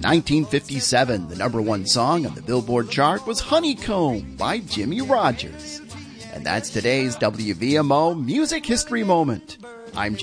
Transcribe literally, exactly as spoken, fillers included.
nineteen fifty-seven, the number one song on the Billboard chart was Honeycomb by Jimmie Rodgers. And that's today's W V M O Music History Moment. I'm